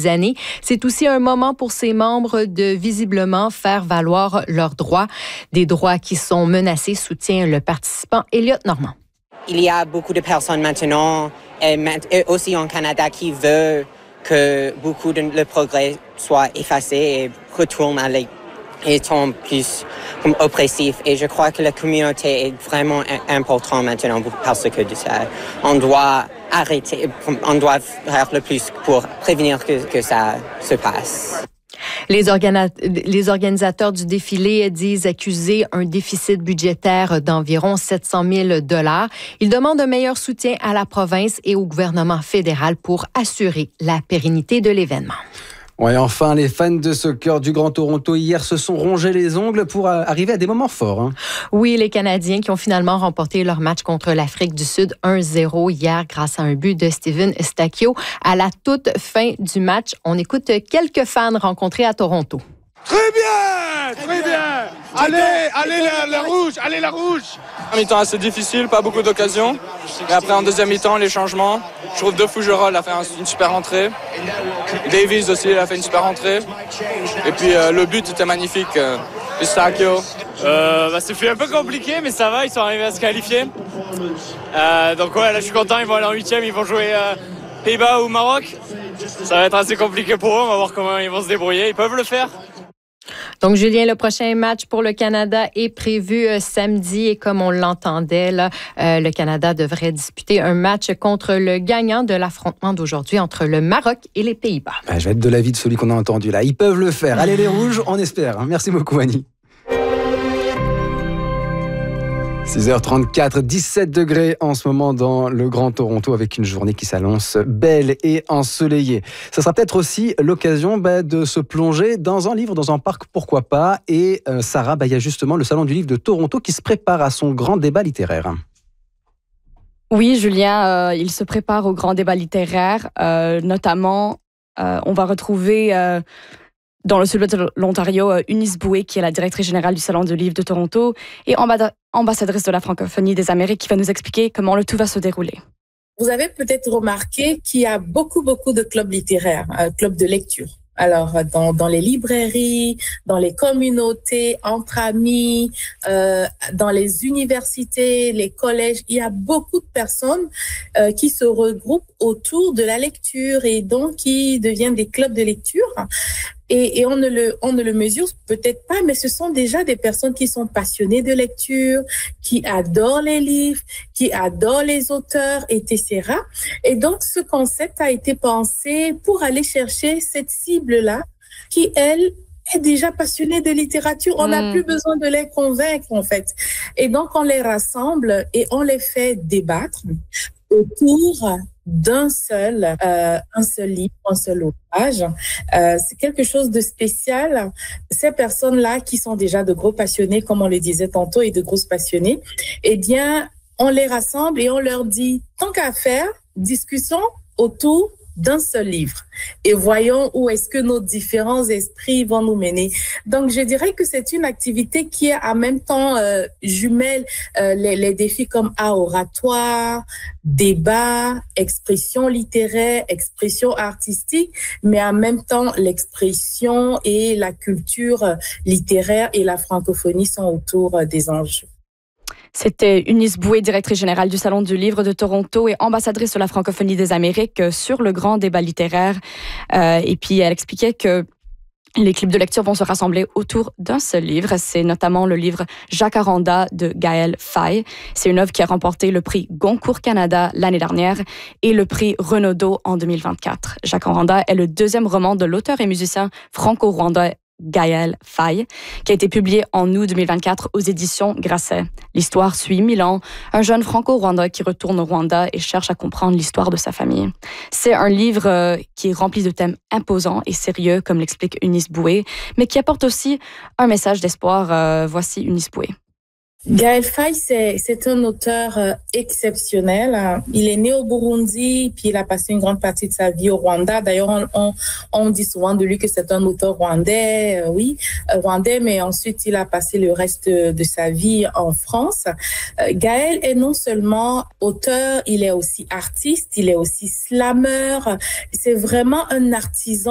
des années. C'est aussi un moment pour ses membres de visiblement faire valoir leurs droits. Des droits qui sont menacés, soutient le participant Elliot Normand. Il y a beaucoup de personnes maintenant, et aussi en Canada, qui veulent que beaucoup de le progrès soit effacé et retourne à étant plus oppressif. Et je crois que la communauté est vraiment importante maintenant parce que de ça. On doit arrêter, on doit faire le plus pour prévenir que ça se passe. Les organisateurs du défilé disent accuser un déficit budgétaire d'environ 700 000 $. Ils demandent un meilleur soutien à la province et au gouvernement fédéral pour assurer la pérennité de l'événement. Ouais, enfin, les fans de soccer du Grand Toronto hier se sont rongés les ongles pour arriver à des moments forts. Hein. Oui, les Canadiens qui ont finalement remporté leur match contre l'Afrique du Sud 1-0 hier grâce à un but de Steven Eustáquio. À la toute fin du match, on écoute quelques fans rencontrés à Toronto. Très bien, très bien. Allez la rouge. En mi-temps assez difficile, pas beaucoup d'occasions. Et après en deuxième mi-temps, les changements. Je trouve De Fougerolles a fait une super entrée. Davies aussi a fait une super entrée. Et puis le but était magnifique. Eustáquio. C'est un peu compliqué, mais ça va, ils sont arrivés à se qualifier. Donc ouais, là je suis content, ils vont aller en 8e, ils vont jouer Pays-Bas ou Maroc. Ça va être assez compliqué pour eux, on va voir comment ils vont se débrouiller. Ils peuvent le faire. Donc, Julien, le prochain match pour le Canada est prévu samedi et comme on l'entendait, là, le Canada devrait disputer un match contre le gagnant de l'affrontement d'aujourd'hui entre le Maroc et les Pays-Bas. Je vais être de l'avis de celui qu'on a entendu là. Ils peuvent le faire. Allez les Rouges, on espère. Merci beaucoup, Annie. 6h34, 17 degrés en ce moment dans le Grand Toronto avec une journée qui s'annonce belle et ensoleillée. Ça sera peut-être aussi l'occasion de se plonger dans un livre, dans un parc, pourquoi pas. Et Sarah, il y a justement le Salon du livre de Toronto qui se prépare à son grand débat littéraire. Oui, Julien, il se prépare au grand débat littéraire. Notamment, on va retrouver... dans le sud-ouest de l'Ontario, Eunice Bouet, qui est la directrice générale du Salon du livre de Toronto et ambassadrice de la francophonie des Amériques, qui va nous expliquer comment le tout va se dérouler. Vous avez peut-être remarqué qu'il y a beaucoup de clubs littéraires, clubs de lecture. Alors, dans les librairies, dans les communautés, entre amis, dans les universités, les collèges, il y a beaucoup de personnes qui se regroupent autour de la lecture et donc qui deviennent des clubs de lecture. Et on ne le mesure peut-être pas, mais ce sont déjà des personnes qui sont passionnées de lecture, qui adorent les livres, qui adorent les auteurs, etc. Et donc, ce concept a été pensé pour aller chercher cette cible-là qui, elle, est déjà passionnée de littérature. On n'a plus besoin de les convaincre, en fait. Et donc, on les rassemble et on les fait débattre autour d'un seul livre, un seul ouvrage. C'est quelque chose de spécial. Ces personnes-là qui sont déjà de gros passionnés, comme on le disait tantôt, et de grosses passionnées, eh bien, on les rassemble et on leur dit, tant qu'à faire, discutons autour d'un seul livre et voyons où est-ce que nos différents esprits vont nous mener. Donc, je dirais que c'est une activité qui est en même temps jumelle les défis comme art oratoire, débat, expression littéraire, expression artistique, mais en même temps, l'expression et la culture littéraire et la francophonie sont autour des enjeux. C'était Eunice Bouet, directrice générale du Salon du livre de Toronto et ambassadrice de la francophonie des Amériques sur le grand débat littéraire. Et puis, elle expliquait que les clubs de lecture vont se rassembler autour d'un seul livre. C'est notamment le livre Jacaranda de Gaël Faye. C'est une œuvre qui a remporté le prix Goncourt Canada l'année dernière et le prix Renaudot en 2024. Jacaranda est le deuxième roman de l'auteur et musicien franco-rwandais Gaël Faye, qui a été publié en août 2024 aux éditions Grasset. L'histoire suit Milan, un jeune franco-rwandais qui retourne au Rwanda et cherche à comprendre l'histoire de sa famille. C'est un livre qui est rempli de thèmes imposants et sérieux, comme l'explique Eunice Bouet, mais qui apporte aussi un message d'espoir. Voici Eunice Bouet. Gaël Faye, c'est un auteur exceptionnel. Il est né au Burundi, puis il a passé une grande partie de sa vie au Rwanda. D'ailleurs, on dit souvent de lui que c'est un auteur rwandais, rwandais, mais ensuite il a passé le reste de sa vie en France. Gaël est non seulement auteur, il est aussi artiste, il est aussi slameur. C'est vraiment un artisan